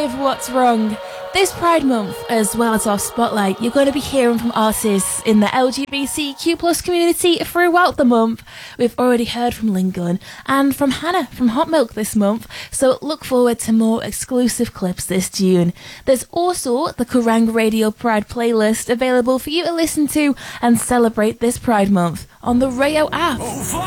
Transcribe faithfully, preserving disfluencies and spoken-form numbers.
with What's Wrong. This Pride Month, as well as our spotlight, you're going to be hearing from artists in the L G B T Q plus community throughout the month. We've already heard from Lingun and from Hannah from Hot Milk this month, so look forward to more exclusive clips this June. There's also the Kerrang Radio Pride playlist available for you to listen to and celebrate this Pride Month on the Rayo app. Over